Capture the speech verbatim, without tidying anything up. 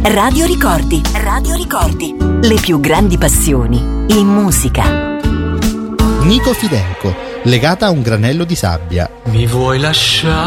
Radio Ricordi. Radio Ricordi. Le più grandi passioni in musica. Nico Fidenco, legata a un granello di sabbia. Mi vuoi lasciare?